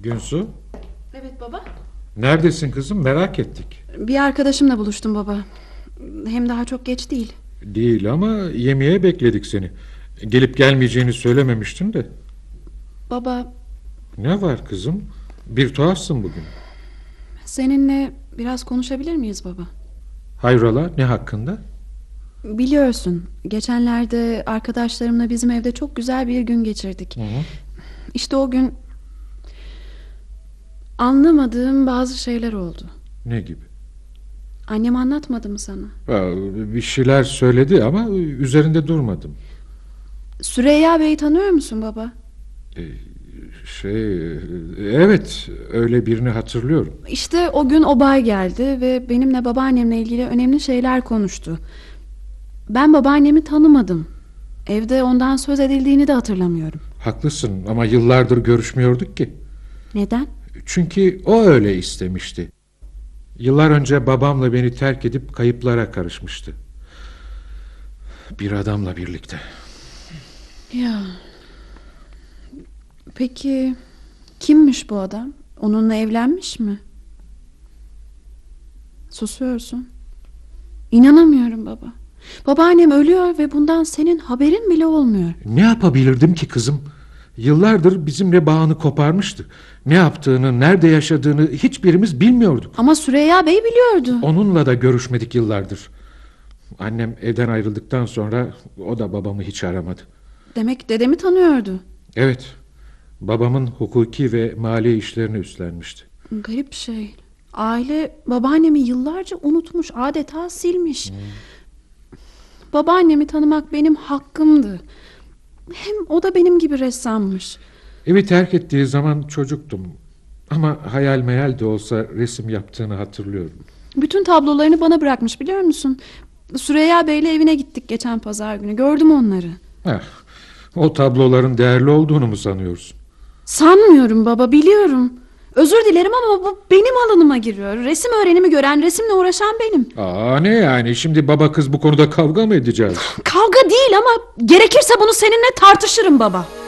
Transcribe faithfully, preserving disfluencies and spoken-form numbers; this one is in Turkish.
Günsu, Evet baba. neredesin kızım? Merak ettik. Bir arkadaşımla buluştum baba. Hem daha çok geç değil. Değil ama yemeğe bekledik seni. Gelip gelmeyeceğini söylememiştin de. Baba, Ne var kızım? Bir tuhafsın bugün. seninle biraz konuşabilir miyiz baba? Hayrola, ne hakkında? Biliyorsun, geçenlerde arkadaşlarımla bizim evde çok güzel bir gün geçirdik. Hı hı. İşte o gün anlamadığım bazı şeyler oldu. Ne gibi? Annem anlatmadı mı sana? Ha, bir şeyler söyledi ama üzerinde durmadım. Süreyya Bey'i tanıyor musun baba? Ee, şey, evet, öyle birini hatırlıyorum. İşte o gün o bay geldi ve benimle babaannemle ilgili önemli şeyler konuştu. Ben babaannemi tanımadım. Evde ondan söz edildiğini de hatırlamıyorum. Haklısın ama yıllardır görüşmüyorduk ki. Neden? Çünkü o öyle istemişti. Yıllar önce babamla beni terk edip kayıplara karışmıştı. Bir adamla birlikte. Ya. Peki kimmiş bu adam? Onunla evlenmiş mi? Susuyorsun. İnanamıyorum baba. Babaannem ölüyor ve bundan senin haberin bile olmuyor. Ne yapabilirdim ki kızım? Yıllardır bizimle bağını koparmıştı. Ne yaptığını, nerede yaşadığını hiçbirimiz bilmiyorduk. Ama Süreyya Bey biliyordu. Onunla da görüşmedik yıllardır. Annem evden ayrıldıktan sonra o da babamı hiç aramadı. Demek dedemi tanıyordu. Evet, babamın hukuki ve mali işlerini üstlenmişti. Garip şey. Aile babaannemi yıllarca unutmuş, adeta silmiş. Hmm. Babaannemi tanımak benim hakkımdı. Hem o da benim gibi ressammış. Evi terk ettiği zaman çocuktum. Ama hayal meyal de olsa resim yaptığını hatırlıyorum. Bütün tablolarını bana bırakmış, biliyor musun? Süreyya Bey'le evine gittik geçen pazar günü. Gördüm onları. Heh, o tabloların değerli olduğunu mu sanıyorsun? Sanmıyorum baba, biliyorum. Özür dilerim ama bu benim alanıma giriyor. Resim öğrenimi gören, resimle uğraşan benim. Aa, ne yani, şimdi baba kız bu konuda kavga mı edeceğiz? Kavga değil ama gerekirse bunu seninle tartışırım baba.